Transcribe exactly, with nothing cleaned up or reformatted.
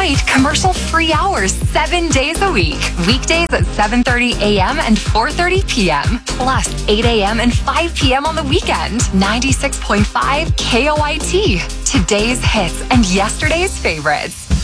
Detroit, commercial-free hours seven days a week. Weekdays at seven thirty a.m. and four thirty p.m. Plus eight a.m. and five p.m. on the weekend. ninety-six point five K O I T. Today's hits and yesterday's favorites.